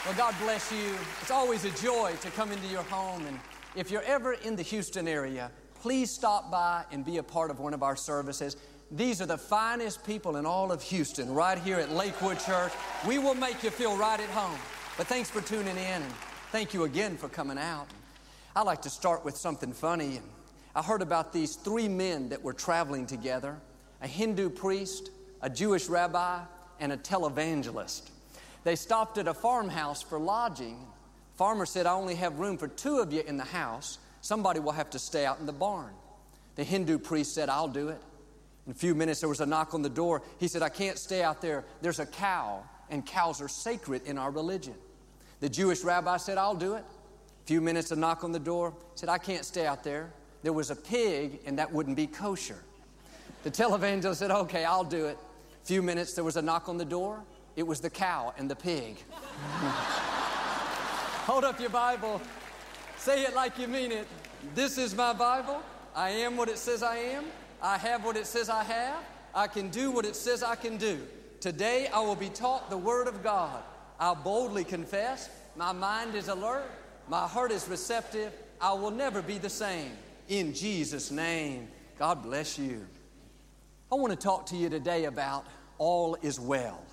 Well, God bless you. It's always a joy to come into your home. And if you're ever in the Houston area, please stop by and be a part of one of our services. These are the finest people in all of Houston right here at Lakewood Church. We will make you feel right at home. But thanks for tuning in, and thank you again for coming out. I'd like to start with something funny. I heard about these three men that were traveling together, a Hindu priest, a Jewish rabbi, and a televangelist. They stopped at a farmhouse for lodging. The farmer said, I only have room for two of you in the house. Somebody will have to stay out in the barn. The Hindu priest said, I'll do it. In a few minutes, there was a knock on the door. He said, I can't stay out there. There's a cow, and cows are sacred in our religion. The Jewish rabbi said, I'll do it. A few minutes, a knock on the door. He said, I can't stay out there. There was a pig, and that wouldn't be kosher. The televangelist said, okay, I'll do it. A few minutes, there was a knock on the door. It was the cow and the pig. Hold up your Bible. Say it like you mean it. This is my Bible. I am what it says I am. I have what it says I have. I can do what it says I can do. Today I will be taught the Word of God. I'll boldly confess. My mind is alert. My heart is receptive. I will never be the same. In Jesus' name. God bless you. I want to talk to you today about all is well.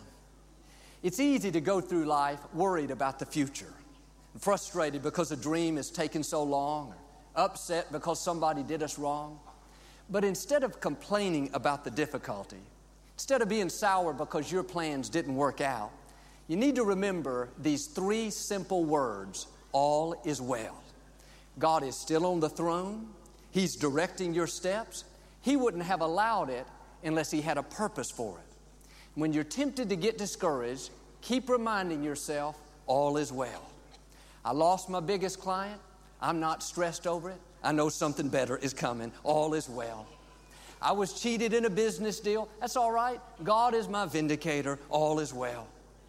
It's easy to go through life worried about the future, frustrated because a dream has taken so long, or upset because somebody did us wrong. But instead of complaining about the difficulty, instead of being sour because your plans didn't work out, you need to remember these three simple words: all is well. God is still on the throne. He's directing your steps. He wouldn't have allowed it unless He had a purpose for it. When you're tempted to get discouraged, keep reminding yourself, all is well. I lost my biggest client. I'm not stressed over it. I know something better is coming. All is well. I was cheated in a business deal. That's all right. God is my vindicator. All is well.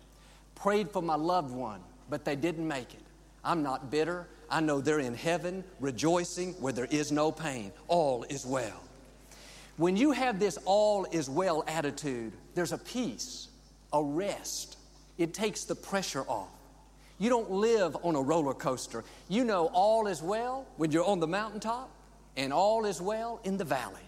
Prayed for my loved one, but they didn't make it. I'm not bitter. I know they're in heaven, rejoicing where there is no pain. All is well. When you have this all is well attitude, there's a peace, a rest. It takes the pressure off. You don't live on a roller coaster. You know all is well when you're on the mountaintop, and all is well in the valley.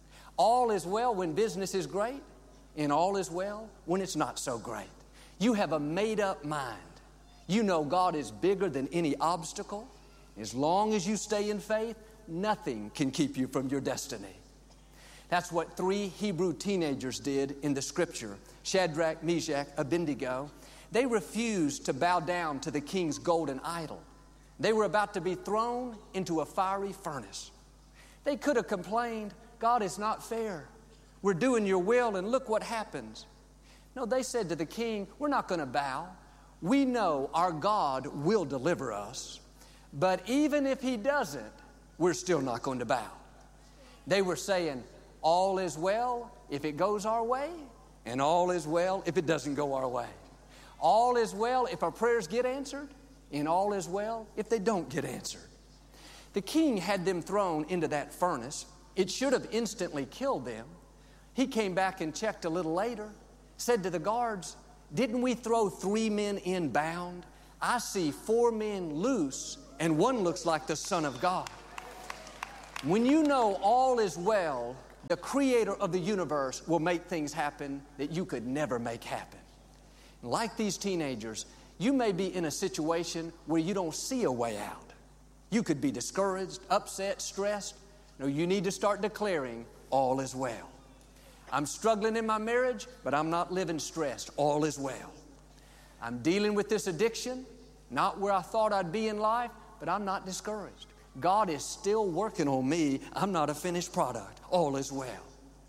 All is well when business is great, and all is well when it's not so great. You have a made-up mind. You know God is bigger than any obstacle. As long as you stay in faith, nothing can keep you from your destiny. That's what three Hebrew teenagers did in the Scripture. Shadrach, Meshach, Abednego. They refused to bow down to the king's golden idol. They were about to be thrown into a fiery furnace. They could have complained, God is not fair. We're doing your will and look what happens. No, they said to the king, we're not going to bow. We know our God will deliver us. But even if He doesn't, we're still not going to bow. They were saying, all is well if it goes our way, and all is well if it doesn't go our way. All is well if our prayers get answered, and all is well if they don't get answered. The king had them thrown into that furnace. It should have instantly killed them. He came back and checked a little later, said to the guards, didn't we throw 3 men in bound? I see 4 men loose, and one looks like the Son of God. When you know all is well, the Creator of the universe will make things happen that you could never make happen. Like these teenagers, you may be in a situation where you don't see a way out. You could be discouraged, upset, stressed. No, you need to start declaring, all is well. I'm struggling in my marriage, but I'm not living stressed. All is well. I'm dealing with this addiction, not where I thought I'd be in life, but I'm not discouraged. God is still working on me. I'm not a finished product. All is well.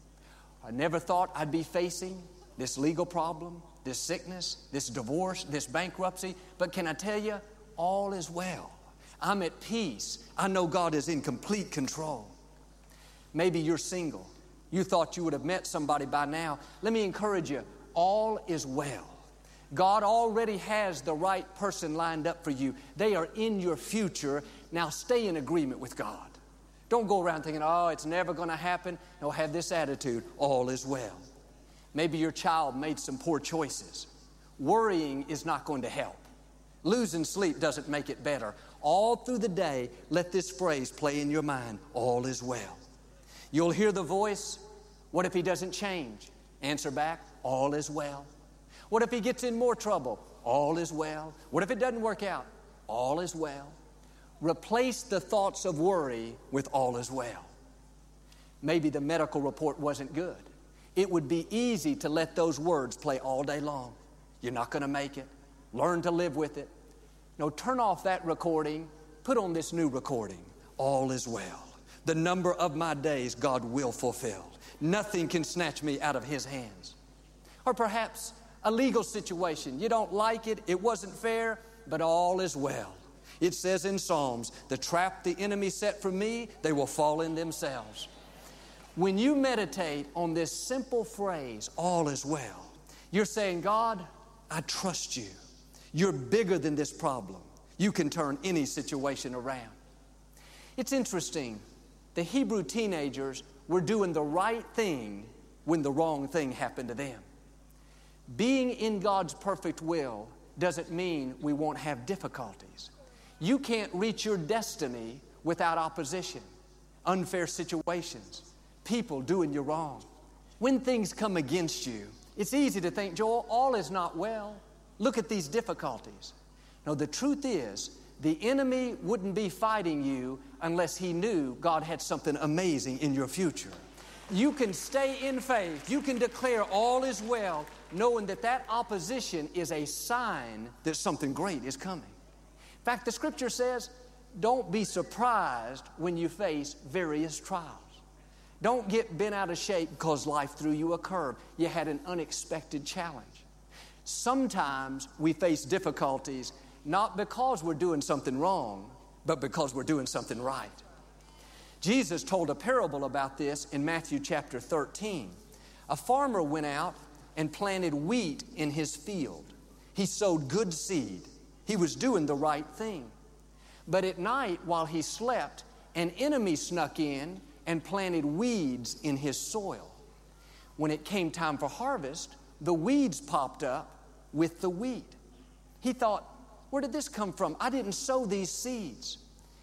I never thought I'd be facing this legal problem, this sickness, this divorce, this bankruptcy. But can I tell you, all is well. I'm at peace. I know God is in complete control. Maybe you're single. You thought you would have met somebody by now. Let me encourage you, all is well. God already has the right person lined up for you. They are in your future. Now stay in agreement with God. Don't go around thinking, oh, it's never going to happen. No, have this attitude, all is well. Maybe your child made some poor choices. Worrying is not going to help. Losing sleep doesn't make it better. All through the day, let this phrase play in your mind, all is well. You'll hear the voice, what if he doesn't change? Answer back, all is well. What if he gets in more trouble? All is well. What if it doesn't work out? All is well. Replace the thoughts of worry with all is well. Maybe the medical report wasn't good. It would be easy to let those words play all day long. You're not going to make it. Learn to live with it. No, turn off that recording. Put on this new recording. All is well. The number of my days God will fulfill. Nothing can snatch me out of His hands. Or perhaps a legal situation. You don't like it. It wasn't fair, but all is well. It says in Psalms, the trap the enemy set for me, they will fall in themselves. When you meditate on this simple phrase, all is well, you're saying, God, I trust you. You're bigger than this problem. You can turn any situation around. It's interesting. The Hebrew teenagers were doing the right thing when the wrong thing happened to them. Being in God's perfect will doesn't mean we won't have difficulties. You can't reach your destiny without opposition, unfair situations, people doing you wrong. When things come against you, it's easy to think, Joel, all is not well. Look at these difficulties. No, the truth is, the enemy wouldn't be fighting you unless he knew God had something amazing in your future. You can stay in faith. You can declare all is well, knowing that that opposition is a sign that something great is coming. In fact, the Scripture says, don't be surprised when you face various trials. Don't get bent out of shape because life threw you a curve. You had an unexpected challenge. Sometimes we face difficulties not because we're doing something wrong, but because we're doing something right. Jesus told a parable about this in Matthew chapter 13. A farmer went out and planted wheat in his field. He sowed good seed. He was doing the right thing. But at night, while he slept, an enemy snuck in and planted weeds in his soil. When it came time for harvest, the weeds popped up with the wheat. He thought, where did this come from? I didn't sow these seeds.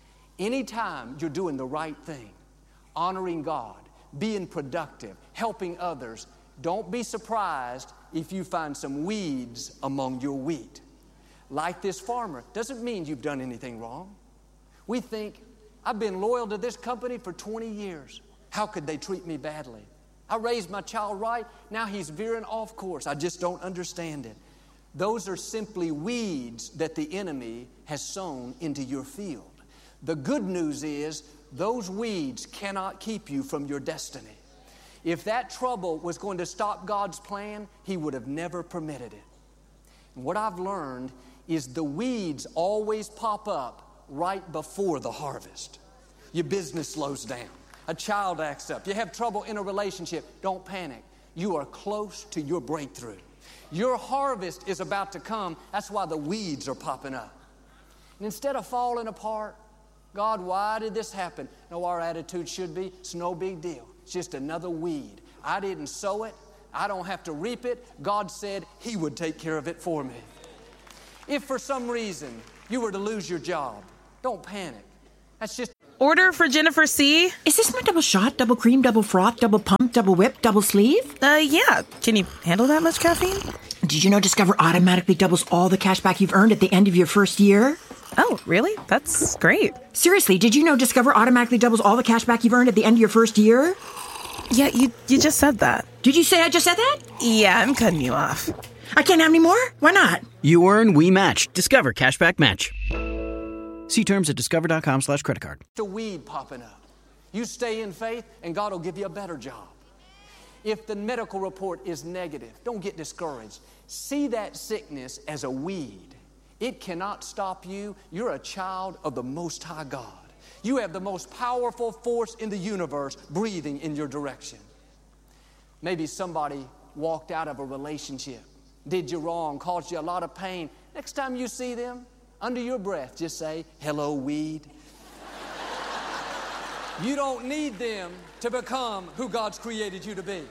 Anytime you're doing the right thing, honoring God, being productive, helping others, don't be surprised if you find some weeds among your wheat. Like this farmer, doesn't mean you've done anything wrong. We think, I've been loyal to this company for 20 years. How could they treat me badly? I raised my child right, now he's veering off course. I just don't understand it. Those are simply weeds that the enemy has sown into your field. The good news is those weeds cannot keep you from your destiny. If that trouble was going to stop God's plan, He would have never permitted it. And what I've learned is the weeds always pop up right before the harvest. Your business slows down. A child acts up. You have trouble in a relationship. Don't panic. You are close to your breakthrough. Your harvest is about to come. That's why the weeds are popping up. And instead of falling apart, God, why did this happen? No, our attitude should be, it's no big deal. It's just another weed. I didn't sow it. I don't have to reap it. God said He would take care of it for me. If for some reason you were to lose your job, don't panic. That's just... Order for Jennifer C. Is this my double shot, double cream, double froth, double pump, double whip, double sleeve? Yeah. Can you handle that much caffeine? Did you know Discover automatically doubles all the cash back you've earned at the end of your first year? Oh, really? That's great. Seriously, did you know Discover automatically doubles all the cash back you've earned at the end of your first year? Yeah, you just said that. Did you say I just said that? Yeah, I'm cutting you off. I can't have any more? Why not? You earn, we match. Discover Cashback Match. See terms at discover.com/creditcard. A weed popping up. You stay in faith and God will give you a better job. If the medical report is negative, don't get discouraged. See that sickness as a weed. It cannot stop you. You're a child of the Most High God. You have the most powerful force in the universe breathing in your direction. Maybe somebody walked out of a relationship, did you wrong, caused you a lot of pain. Next time you see them, under your breath, just say, hello, weed. You don't need them to become who God's created you to be.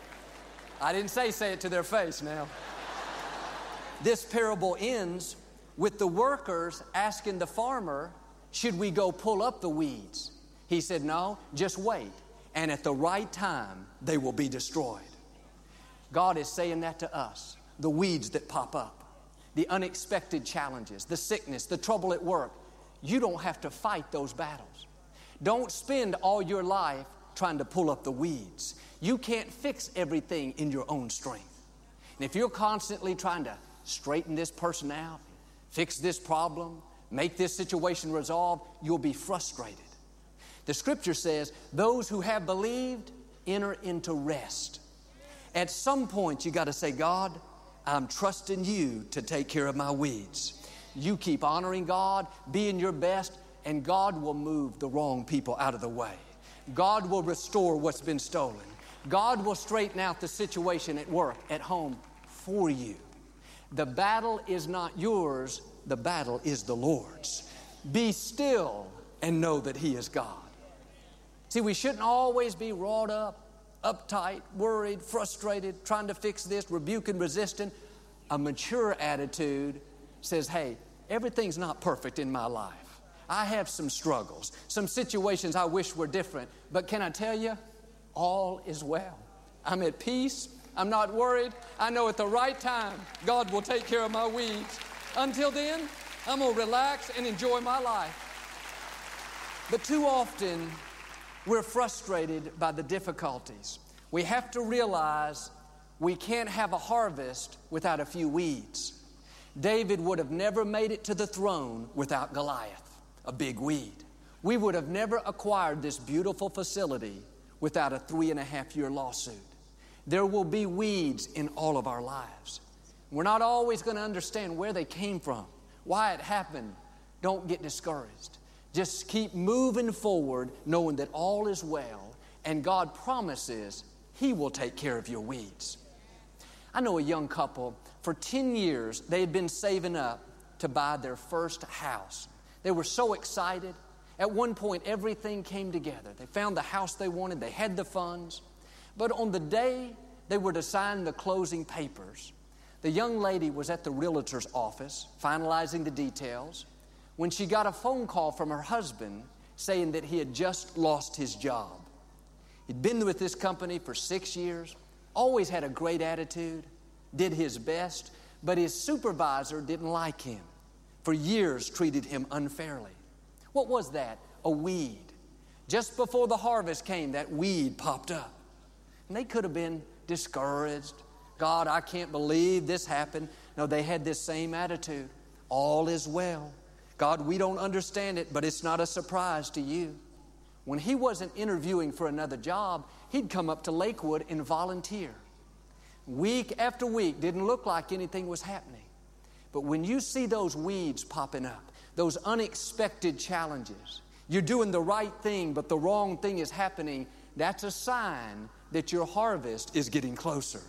I didn't say it to their face now. This parable ends with the workers asking the farmer, should we go pull up the weeds? He said, no, just wait. And at the right time, they will be destroyed. God is saying that to us. The weeds that pop up, the unexpected challenges, the sickness, the trouble at work. You don't have to fight those battles. Don't spend all your life trying to pull up the weeds. You can't fix everything in your own strength. And if you're constantly trying to straighten this person out, fix this problem, make this situation resolved, you'll be frustrated. The scripture says, those who have believed enter into rest. At some point, you got to say, God, I'm trusting you to take care of my weeds. You keep honoring God, being your best, and God will move the wrong people out of the way. God will restore what's been stolen. God will straighten out the situation at work, at home, for you. The battle is not yours, the battle is the Lord's. Be still and know that He is God. See, we shouldn't always be wrought up, uptight, worried, frustrated, trying to fix this, rebuking, resisting. A mature attitude says, hey, everything's not perfect in my life. I have some struggles, some situations I wish were different. But can I tell you, all is well. I'm at peace. I'm not worried. I know at the right time, God will take care of my weeds. Until then, I'm going to relax and enjoy my life. But too often, we're frustrated by the difficulties. We have to realize we can't have a harvest without a few weeds. David would have never made it to the throne without Goliath, a big weed. We would have never acquired this beautiful facility without a 3.5-year lawsuit. There will be weeds in all of our lives. We're not always going to understand where they came from, why it happened. Don't get discouraged. Just keep moving forward, knowing that all is well, and God promises He will take care of your weeds. I know a young couple, for 10 years, they had been saving up to buy their first house. They were so excited. At one point, everything came together. They found the house they wanted. They had the funds. But on the day they were to sign the closing papers, the young lady was at the realtor's office finalizing the details when she got a phone call from her husband saying that he had just lost his job. He'd been with this company for 6 years, always had a great attitude, did his best, but his supervisor didn't like him. For years treated him unfairly. What was that? A weed. Just before the harvest came, that weed popped up. And they could have been discouraged. God, I can't believe this happened. No, they had this same attitude. All is well. God, we don't understand it, but it's not a surprise to you. When he wasn't interviewing for another job, he'd come up to Lakewood and volunteer. Week after week, didn't look like anything was happening. But when you see those weeds popping up, those unexpected challenges, you're doing the right thing, but the wrong thing is happening, that's a sign that your harvest is getting closer.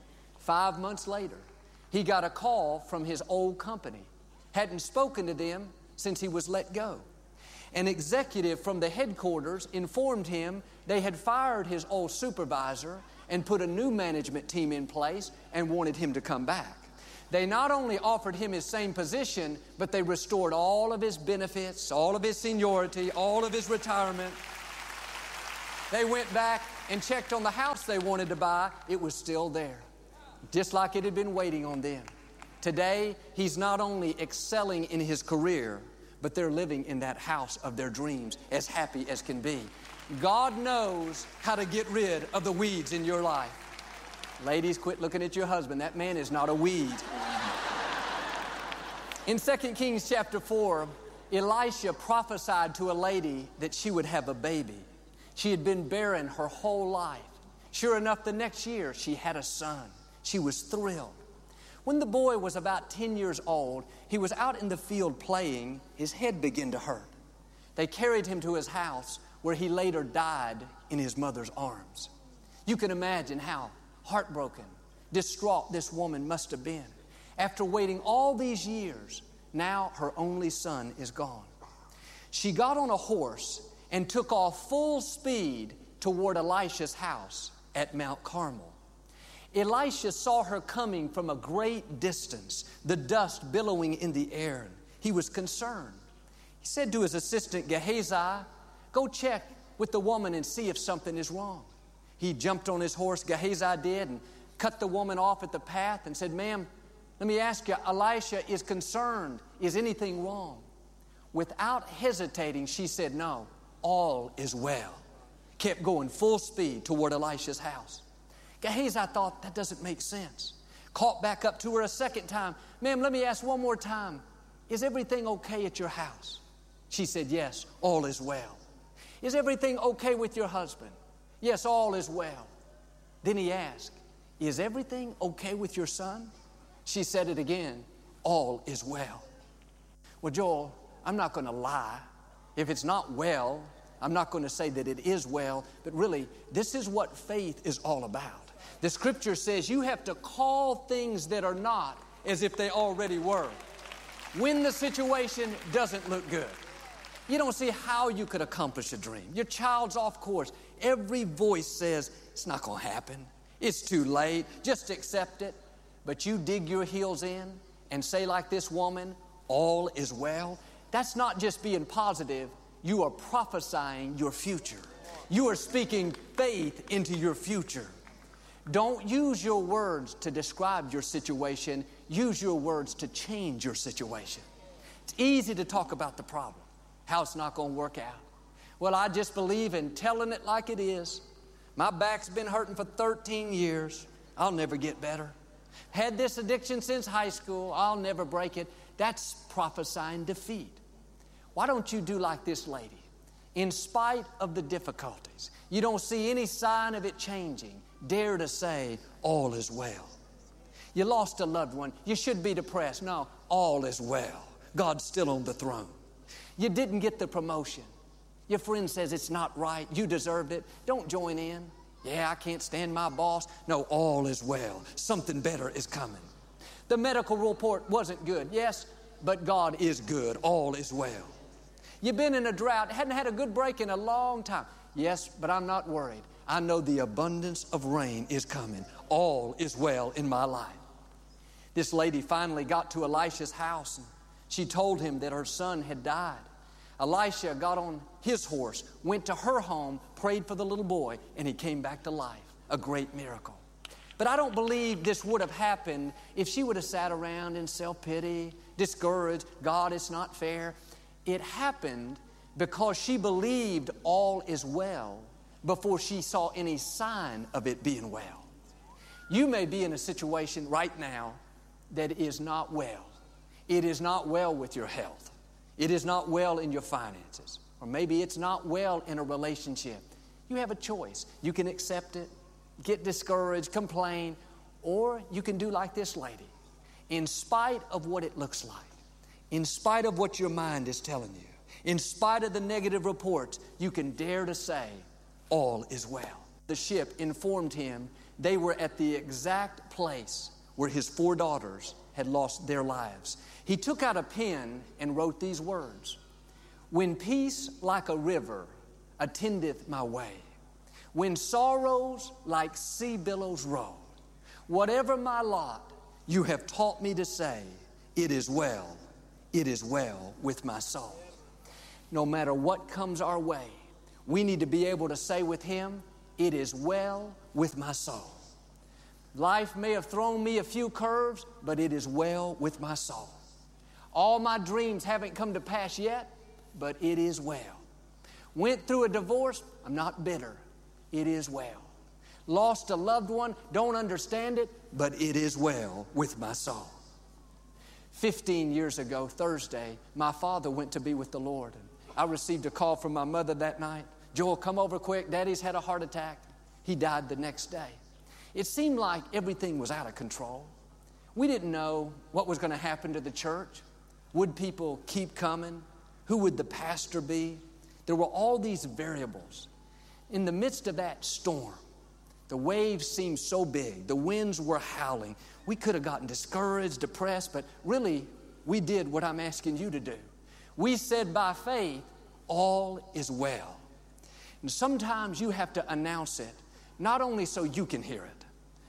5 months later, he got a call from his old company. Hadn't spoken to them since he was let go. An executive from the headquarters informed him they had fired his old supervisor and put a new management team in place and wanted him to come back. They not only offered him his same position, but they restored all of his benefits, all of his seniority, all of his retirement. They went back and checked on the house they wanted to buy. It was still there, just like it had been waiting on them. Today, he's not only excelling in his career, but they're living in that house of their dreams, as happy as can be. God knows how to get rid of the weeds in your life. Ladies, quit looking at your husband. That man is not a weed. In 2 Kings chapter 4, Elisha prophesied to a lady that she would have a baby. She had been barren her whole life. Sure enough, the next year, she had a son. She was thrilled. When the boy was about 10 years old, he was out in the field playing. His head began to hurt. They carried him to his house, where he later died in his mother's arms. You can imagine how heartbroken, distraught this woman must have been. After waiting all these years, now her only son is gone. She got on a horse and took off full speed toward Elisha's house at Mount Carmel. Elisha saw her coming from a great distance, the dust billowing in the air. He was concerned. He said to his assistant Gehazi, "Go check with the woman and see if something is wrong." He jumped on his horse, Gehazi did, and cut the woman off at the path and said, "Ma'am, let me ask you, Elisha is concerned. Is anything wrong?" Without hesitating, she said, "No, all is well." Kept going full speed toward Elisha's house. Gehazi thought, that doesn't make sense. Caught back up to her a second time. "Ma'am, let me ask one more time. Is everything okay at your house?" She said, "Yes, all is well." "Is everything okay with your husband?" "Yes, all is well." Then he asked, "Is everything okay with your son?" She said it again, "All is well." Well, Joel, I'm not going to lie. If it's not well, I'm not going to say that it is well, but really, this is what faith is all about. The scripture says you have to call things that are not as if they already were. When the situation doesn't look good, you don't see how you could accomplish a dream. Your child's off course. Every voice says, it's not going to happen. It's too late. Just accept it. But you dig your heels in and say like this woman, all is well. That's not just being positive. You are prophesying your future. You are speaking faith into your future. Don't use your words to describe your situation. Use your words to change your situation. It's easy to talk about the problem, how it's not going to work out. Well, I just believe in telling it like it is. My back's been hurting for 13 years. I'll never get better. Had this addiction since high school. I'll never break it. That's prophesying defeat. Why don't you do like this lady? In spite of the difficulties, you don't see any sign of it changing. Dare to say, all is well. You lost a loved one. You should be depressed. No, all is well. God's still on the throne. You didn't get the promotion. Your friend says it's not right. You deserved it. Don't join in. Yeah, I can't stand my boss. No, all is well. Something better is coming. The medical report wasn't good. Yes, but God is good. All is well. You've been in a drought. Hadn't had a good break in a long time. Yes, but I'm not worried. I know the abundance of rain is coming. All is well in my life. This lady finally got to Elisha's house, and she told him that her son had died. Elisha got on his horse, went to her home, prayed for the little boy, and he came back to life. A great miracle. But I don't believe this would have happened if she would have sat around in self-pity, discouraged, God, it's not fair. It happened because she believed all is well before she saw any sign of it being well. You may be in a situation right now that is not well. It is not well with your health. It is not well in your finances. Or maybe it's not well in a relationship. You have a choice. You can accept it, get discouraged, complain, or you can do like this lady. In spite of what it looks like, in spite of what your mind is telling you, in spite of the negative reports, you can dare to say, all is well. The ship informed him they were at the exact place where his 4 daughters had lost their lives. He took out a pen and wrote these words. When peace like a river attendeth my way, when sorrows like sea billows roll, whatever my lot, you have taught me to say, it is well with my soul. No matter what comes our way, we need to be able to say with him, it is well with my soul. Life may have thrown me a few curves, but it is well with my soul. All my dreams haven't come to pass yet, but it is well. Went through a divorce, I'm not bitter. It is well. Lost a loved one, don't understand it, but it is well with my soul. 15 years ago, Thursday, my father went to be with the Lord. I received a call from my mother that night. Joel, come over quick. Daddy's had a heart attack. He died the next day. It seemed like everything was out of control. We didn't know what was going to happen to the church. Would people keep coming? Who would the pastor be? There were all these variables. In the midst of that storm, the waves seemed so big. The winds were howling. We could have gotten discouraged, depressed, but really, we did what I'm asking you to do. We said by faith, all is well. And sometimes you have to announce it, not only so you can hear it,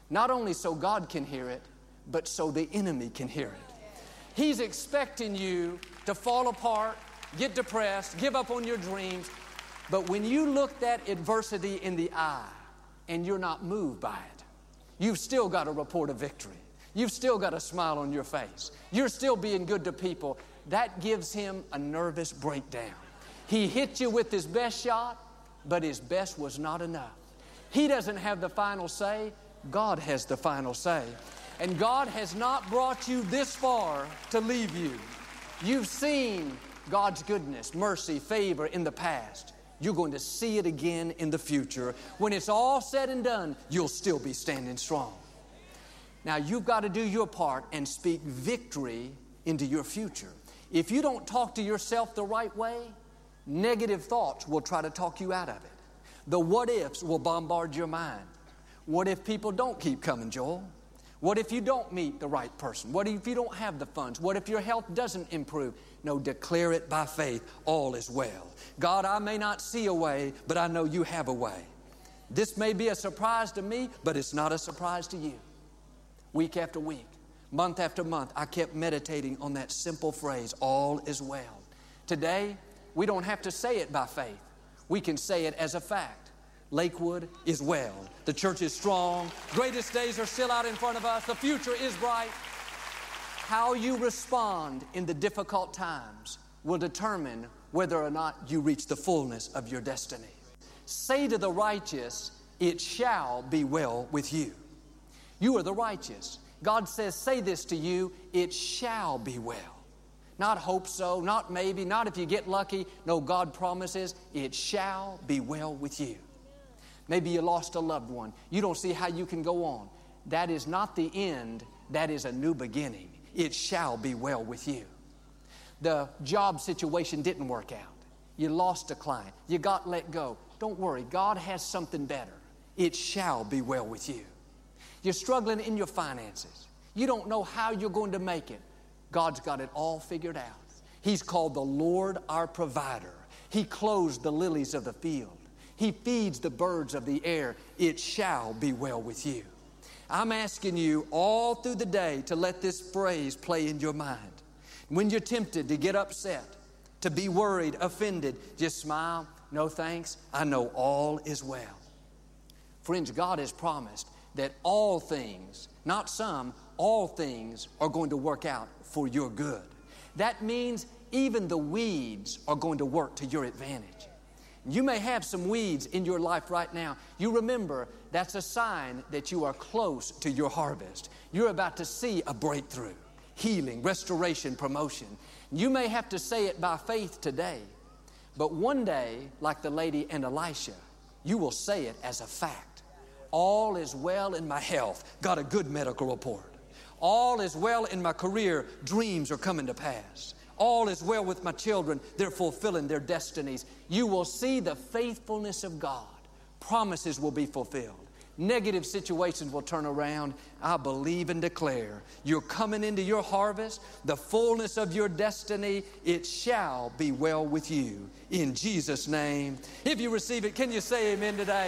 Not only so God can hear it, but so the enemy can hear it. He's expecting you to fall apart, get depressed, give up on your dreams. But when you look that adversity in the eye and you're not moved by it, you've still got a report of victory. You've still got a smile on your face. You're still being good to people. That gives him a nervous breakdown. He hit you with his best shot, but his best was not enough. He doesn't have the final say. God has the final say. And God has not brought you this far to leave you. You've seen God's goodness, mercy, favor in the past. You're going to see it again in the future. When it's all said and done, you'll still be standing strong. Now, you've got to do your part and speak victory into your future. If you don't talk to yourself the right way, negative thoughts will try to talk you out of it. The what-ifs will bombard your mind. What if people don't keep coming, Joel? What if you don't meet the right person? What if you don't have the funds? What if your health doesn't improve? No, declare it by faith. All is well. God, I may not see a way, but I know you have a way. This may be a surprise to me, but it's not a surprise to you. Week after week, month after month, I kept meditating on that simple phrase, all is well. Today, we don't have to say it by faith. We can say it as a fact. Lakewood is well. The church is strong. Greatest days are still out in front of us. The future is bright. How you respond in the difficult times will determine whether or not you reach the fullness of your destiny. Say to the righteous, it shall be well with you. You are the righteous. God says, say this to you, it shall be well. Not hope so, not maybe, not if you get lucky. No, God promises, it shall be well with you. Maybe you lost a loved one. You don't see how you can go on. That is not the end. That is a new beginning. It shall be well with you. The job situation didn't work out. You lost a client. You got let go. Don't worry. God has something better. It shall be well with you. You're struggling in your finances. You don't know how you're going to make it. God's got it all figured out. He's called the Lord our provider. He clothes the lilies of the field. He feeds the birds of the air. It shall be well with you. I'm asking you all through the day to let this phrase play in your mind. When you're tempted to get upset, to be worried, offended, just smile. No thanks. I know all is well. Friends, God has promised that all things, not some, all things are going to work out for your good. That means even the weeds are going to work to your advantage. You may have some weeds in your life right now. You remember that's a sign that you are close to your harvest. You're about to see a breakthrough, healing, restoration, promotion. You may have to say it by faith today, but one day, like the lady and Elisha, you will say it as a fact. All is well in my health. Got a good medical report. All is well in my career. Dreams are coming to pass. All is well with my children. They're fulfilling their destinies. You will see the faithfulness of God. Promises will be fulfilled. Negative situations will turn around. I believe and declare you're coming into your harvest, the fullness of your destiny. It shall be well with you. In Jesus' name. If you receive it, can you say amen today?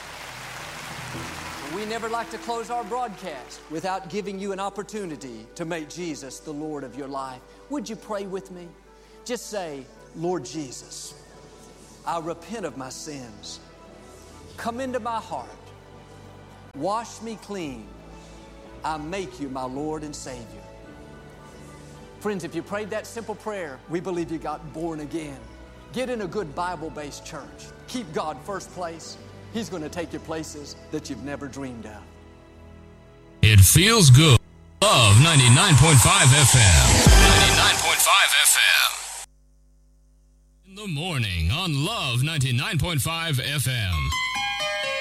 We never like to close our broadcast without giving you an opportunity to make Jesus the Lord of your life. Would you pray with me? Just say, Lord Jesus, I repent of my sins. Come into my heart. Wash me clean. I make you my Lord and Savior. Friends, if you prayed that simple prayer, we believe you got born again. Get in a good Bible-based church. Keep God first place. He's going to take you places that you've never dreamed of. It feels good. Love 99.5 FM. 99.5 FM. In the morning on Love 99.5 FM.